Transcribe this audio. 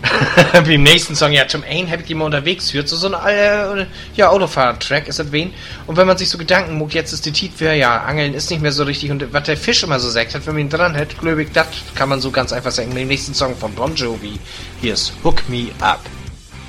Wie im nächsten Song, ja, zum einen habe ich die mal unterwegs führt, so ein Autofahrer-Track ist das wen. Und wenn man sich so Gedanken macht, jetzt ist die Tiet für, ja, Angeln ist nicht mehr so richtig und was der Fisch immer so sagt hat, wenn man ihn dran hat, glaube ich, das kann man so ganz einfach sagen. Im nächsten Song von Bon Jovi, hier ist Hook Me Up.